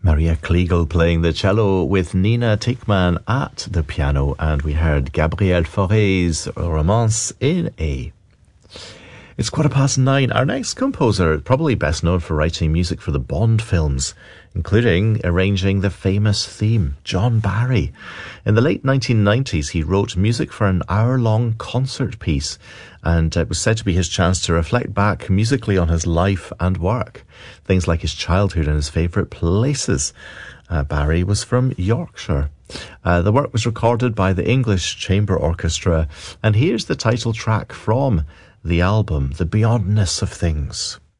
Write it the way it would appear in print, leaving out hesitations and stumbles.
Maria Kliegel playing the cello with Nina Tickman at the piano, and we heard Gabriel Fauré's Romance in A. It's 9:15. Our next composer, probably best known for writing music for the Bond films, including arranging the famous theme, John Barry. In the late 1990s, he wrote music for an hour-long concert piece, and it was said to be his chance to reflect back musically on his life and work. Things like his childhood and his favourite places. Barry was from Yorkshire. The work was recorded by the English Chamber Orchestra, and here's the title track from the album, The Beyondness of Things.